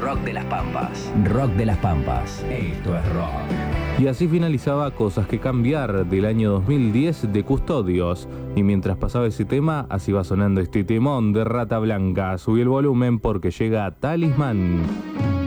Rock de las Pampas. Rock de las Pampas. Esto es rock. Y así finalizaba Cosas que Cambiar del año 2010 de Custodios. Y mientras pasaba ese tema, así va sonando este temón de Rata Blanca. Subí el volumen porque llega Talismán.